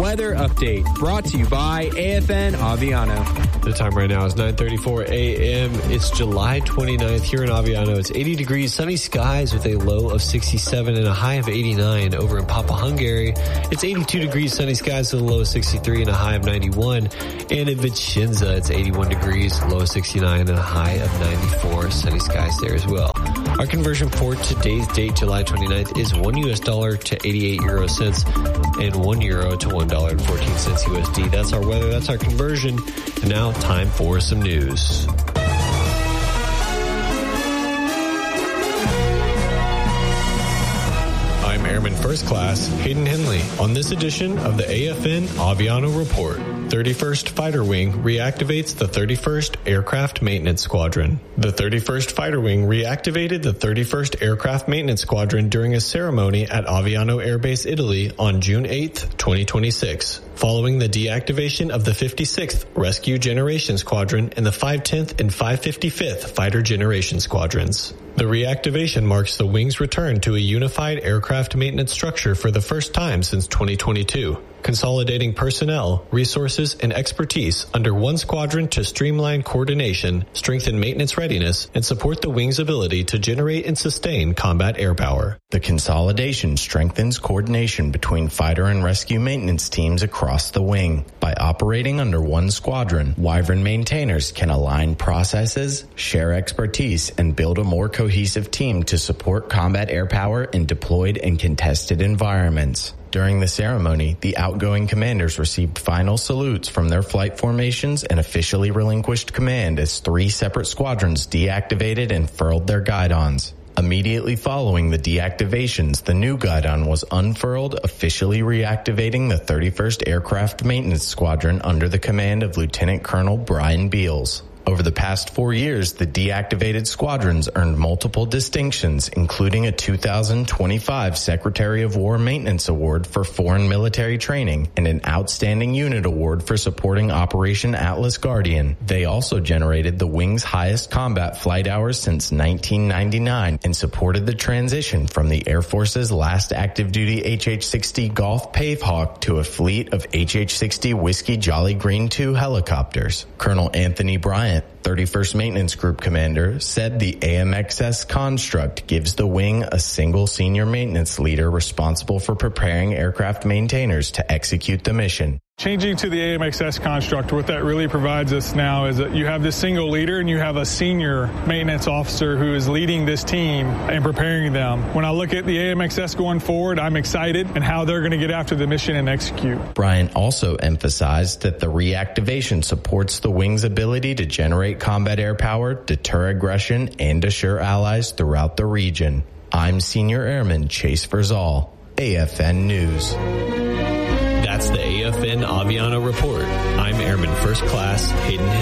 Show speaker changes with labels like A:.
A: weather update brought to you by AFN Aviano.
B: The time right now is 9:34 a.m. It's July 29th here in Aviano. It's 80 degrees, sunny skies with a low of 67 and a high of 89. Over in Papa Hungary, it's 82 degrees, sunny skies with a low of 63 and a high of 91. And in Vicenza, it's 81 degrees, low of 69 and a high of 94. Sunny skies there as well. Our conversion for today's date, July 29th, is $1 to 88 euro cents and €1 to $1.14 USD. That's our weather. That's our conversion. And now, time for some news. I'm Airman First Class Hayden Henley on this edition of the AFN Aviano Report. 31st Fighter Wing reactivates the 31st Aircraft Maintenance Squadron. The 31st Fighter Wing reactivated the 31st Aircraft Maintenance Squadron during a ceremony at Aviano Air Base, Italy on June 8, 2026, following the deactivation of the 56th Rescue Generation Squadron and the 510th and 555th Fighter Generation Squadrons. The reactivation marks the Wing's return to a unified aircraft maintenance structure for the first time since 2022, consolidating personnel, resources, and expertise under one squadron to streamline coordination, strengthen maintenance readiness, and support the Wing's ability to generate and sustain combat air power.
C: The consolidation strengthens coordination between fighter and rescue maintenance teams across the Wing. By operating under one squadron, Wyvern maintainers can align processes, share expertise, and build a more cohesive team to support combat air power in deployed and contested environments. During the ceremony, the outgoing commanders received final salutes from their flight formations and officially relinquished command as 3 separate squadrons deactivated and furled their guidons. Immediately following the deactivations, the new guidon was unfurled, officially reactivating the 31st Aircraft Maintenance Squadron under the command of Lieutenant Colonel Brian Beals. Over the past 4 years, the deactivated squadrons earned multiple distinctions, including a 2025 Secretary of War Maintenance Award for Foreign Military Training and an Outstanding Unit Award for supporting Operation Atlas Guardian. They also generated the Wing's highest combat flight hours since 1999 and supported the transition from the Air Force's last active-duty HH-60 Golf Pavehawk to a fleet of HH-60 Whiskey Jolly Green II helicopters. Colonel Anthony Bryant, 31st Maintenance Group Commander, said the AMXS construct gives the Wing a single senior maintenance leader responsible for preparing aircraft maintainers to execute the mission.
D: Changing to the AMXS construct, what that really provides us now is that you have this single leader and you have a senior maintenance officer who is leading this team and preparing them. When I look at the AMXS going forward, I'm excited and how they're going to get after the mission and execute.
C: Brian also emphasized that the reactivation supports the Wing's ability to generate combat air power, deter aggression, and assure allies throughout the region. I'm Senior Airman Chase Verzal, AFN News.
B: That's the AFN Aviano Report. I'm Airman First Class Hayden Hill.